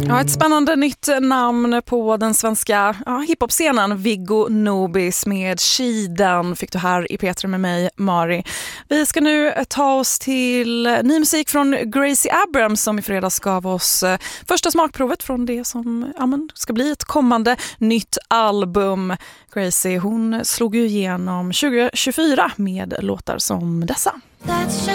Ja, ett spännande nytt namn på den svenska hiphop-scenen. Viggo Nobis med Kiden fick du här i Petra med mig, Mari. Vi ska nu ta oss till ny musik från Gracie Abrams som i fredags gav oss första smakprovet från det som ska bli ett kommande nytt album. Gracie, hon slog ju igenom 2024 med låtar som dessa.